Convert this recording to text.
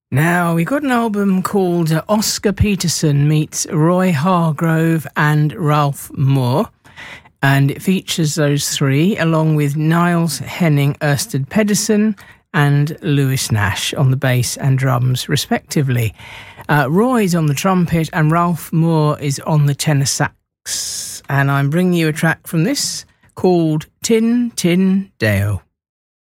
Now, we got an album called Oscar Peterson Meets Roy Hargrove and Ralph Moore, and it features those three, along with Niles Henning Ørsted Pedersen and Lewis Nash on the bass and drums, respectively. Roy's on the trumpet and Ralph Moore is on the tenor sax. And I'm bringing you a track from this called Tin Tin Deo.